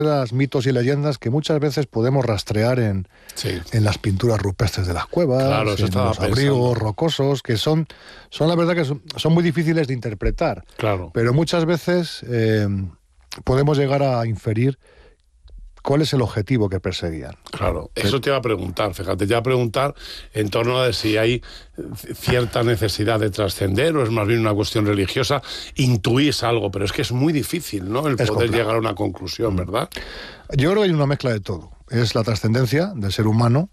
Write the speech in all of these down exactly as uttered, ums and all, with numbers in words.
las mitos y leyendas que muchas veces podemos rastrear en, sí. en las pinturas rupestres de las cuevas, claro, en los abrigos rocosos, que son, son la verdad que son, son muy difíciles de interpretar. Claro. Pero muchas veces eh, podemos llegar a inferir cuál es el objetivo que perseguían. Claro, eso te iba a preguntar, fíjate, te iba a preguntar en torno a si hay cierta necesidad de trascender o es más bien una cuestión religiosa. Intuís algo, pero es que es muy difícil, ¿no?, el es poder complejo. llegar a una conclusión, ¿verdad? Yo creo que hay una mezcla de todo. Es la trascendencia del ser humano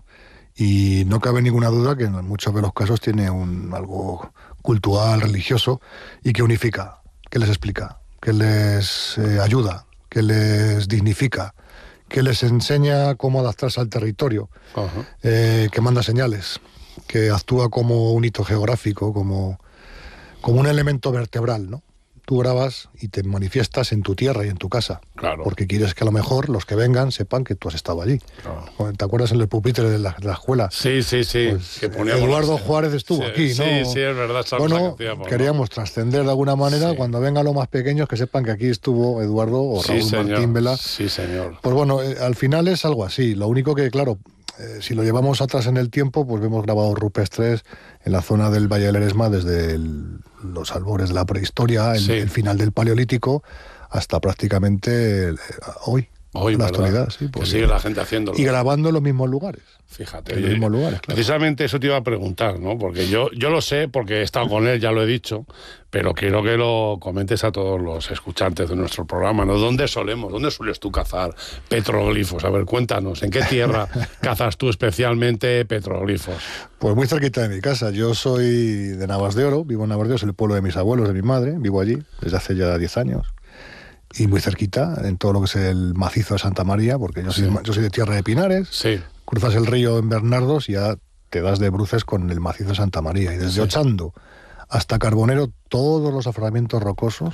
y no cabe ninguna duda que en muchos de los casos tiene un algo cultural, religioso y que unifica, que les explica, que les eh, ayuda, que les dignifica, que les enseña cómo adaptarse al territorio, uh-huh. eh, que manda señales, que actúa como un hito geográfico, como, como un elemento vertebral, ¿no? Tú grabas y te manifiestas en tu tierra y en tu casa, claro. porque quieres que a lo mejor los que vengan sepan que tú has estado allí. Claro. ¿Te acuerdas en el pupitre de la, de la escuela? Sí, sí, sí. Pues, que Eduardo las... Juárez estuvo sí, aquí, sí, ¿no? Sí, sí, es verdad. Bueno, queríamos ¿no? trascender de alguna manera, sí. cuando vengan los más pequeños que sepan que aquí estuvo Eduardo o Raúl sí, Martín Vela. Sí, señor. Pues bueno, eh, al final es algo así. Lo único que, claro, eh, si lo llevamos atrás en el tiempo, pues vemos grabados rupestres en la zona del Valle del Eresma desde el, los albores de la prehistoria, el, sí. el final del Paleolítico, hasta prácticamente eh, hoy. Hoy, en la ¿verdad? actualidad, sí. Que sigue la gente haciéndolo. Y grabando en los mismos lugares. Fíjate. En los mismos lugares, claro. Precisamente eso te iba a preguntar, ¿no? Porque yo, yo lo sé, porque he estado con él, ya lo he dicho, pero quiero que lo comentes a todos los escuchantes de nuestro programa, ¿no? ¿Dónde solemos, dónde sueles tú cazar petroglifos? A ver, cuéntanos, ¿en qué tierra cazas tú especialmente petroglifos? Pues muy cerquita de mi casa. Yo soy de Navas de Oro, vivo en Navas de Oro, es el pueblo de mis abuelos, de mi madre, vivo allí desde hace ya diez años. Y muy cerquita, en todo lo que es el macizo de Santa María, porque yo soy, sí. yo soy de Tierra de Pinares, sí. cruzas el río en Bernardos y ya te das de bruces con el macizo de Santa María. Y desde sí. Ochando hasta Carbonero, todos los afloramientos rocosos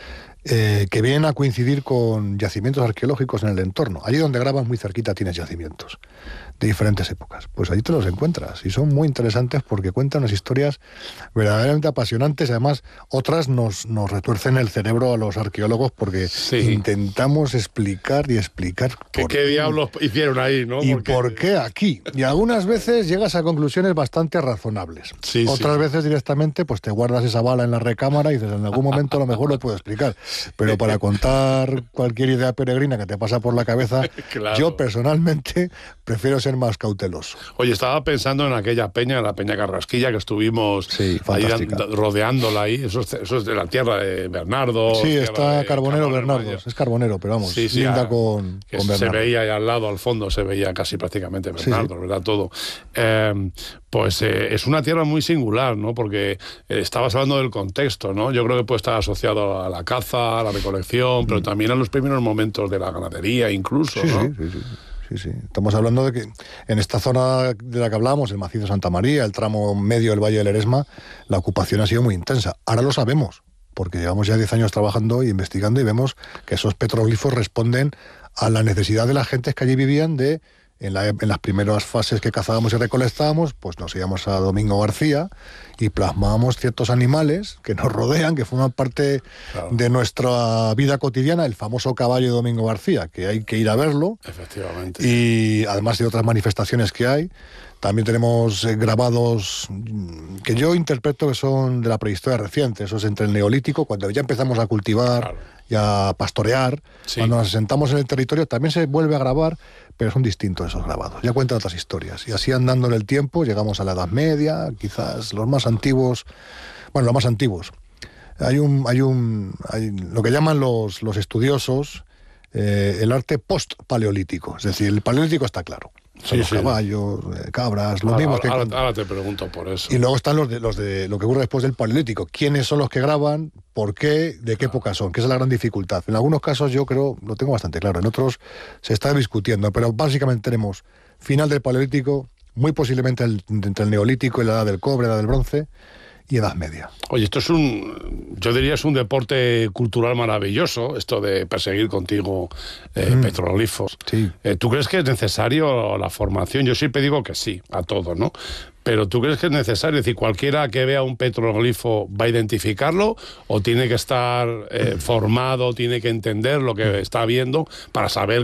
eh, que vienen a coincidir con yacimientos arqueológicos en el entorno. Allí donde grabas muy cerquita tienes yacimientos de diferentes épocas. Pues allí te los encuentras y son muy interesantes porque cuentan unas historias verdaderamente apasionantes. Además, otras nos, nos retuercen el cerebro a los arqueólogos porque sí. intentamos explicar y explicar ¿Qué, qué diablos hicieron ahí, ¿no? Y porque... por qué aquí. Y algunas veces llegas a conclusiones bastante razonables. Sí, otras sí. veces directamente pues te guardas esa bala en la recámara y dices, en algún momento a lo mejor lo puedo explicar. Pero para contar cualquier idea peregrina que te pasa por la cabeza, claro. yo personalmente prefiero ser más cauteloso. Oye, estaba pensando en aquella peña, la Peña Carrasquilla, que estuvimos sí, ahí rodeándola ahí. Eso es, eso es de la tierra de Bernardo. Sí, está de Carbonero, Carbonero Bernardos. Es Carbonero, pero vamos, sí, sí, linda a, con, que con se Bernardo. veía ahí al lado, al fondo, se veía casi prácticamente Bernardo, sí, sí. ¿verdad? Todo. Eh, pues eh, es una tierra muy singular, ¿no? Porque eh, estabas hablando del contexto, ¿no? Yo creo que puede estar asociado a la caza, a la recolección, mm. pero también a los primeros momentos de la ganadería, incluso, sí, ¿no? Sí, sí, sí. Sí, sí. Estamos hablando de que en esta zona de la que hablamos, el macizo Santa María, el tramo medio del Valle del Eresma, la ocupación ha sido muy intensa. Ahora lo sabemos, porque llevamos ya diez años trabajando e investigando y vemos que esos petroglifos responden a la necesidad de las gentes que allí vivían de, en, la, en las primeras fases que cazábamos y recolectábamos, pues nos íbamos a Domingo García y plasmábamos ciertos animales que nos rodean, que forman parte claro. de nuestra vida cotidiana, el famoso caballo de Domingo García, que hay que ir a verlo. Efectivamente. Y además de otras manifestaciones que hay, también tenemos eh, grabados que yo interpreto que son de la prehistoria reciente, eso es entre el Neolítico, cuando ya empezamos a cultivar claro. y a pastorear, sí. cuando nos asentamos en el territorio, también se vuelve a grabar, pero son distintos esos grabados, ya cuentan otras historias. Y así andando en el tiempo, llegamos a la Edad Media, quizás los más antiguos, bueno, los más antiguos. Hay un, hay un, hay lo que llaman los, los estudiosos eh, el arte post-paleolítico, es decir, el paleolítico está claro. Son sí, los sí. caballos, eh, cabras, los ahora, mismos que... Ahora, ahora te pregunto por eso. Y luego están los de, los de lo que ocurre después del Paleolítico. ¿Quiénes son los que graban? ¿Por qué? ¿De qué época son? Que esa es la gran dificultad. En algunos casos yo creo, lo tengo bastante claro, en otros se está discutiendo, pero básicamente tenemos final del Paleolítico, muy posiblemente el, entre el Neolítico y la Edad del Cobre, la Edad del Bronce, y Edad Media. Oye, esto es un, yo diría es un deporte cultural maravilloso, esto de perseguir contigo eh, mm. petroglifos. Sí. Eh, ¿Tú crees que es necesario la formación? Yo siempre digo que sí, a todo, ¿no? Pero ¿tú crees que es necesario? Es decir, ¿cualquiera que vea un petroglifo va a identificarlo o tiene que estar eh, formado, tiene que entender lo que está viendo para saber